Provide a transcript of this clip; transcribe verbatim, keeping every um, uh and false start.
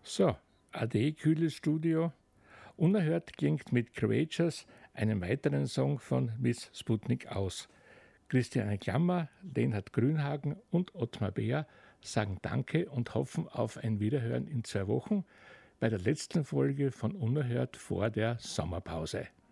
So, Ade, kühles Studio. Unerhört klingt mit Courageous einen weiteren Song von Miss Sputnik aus. Christiane Klammer, Lenhard Grünhagen und Ottmar Beer sagen Danke und hoffen auf ein Wiederhören in zwei Wochen bei der letzten Folge von Unerhört vor der Sommerpause.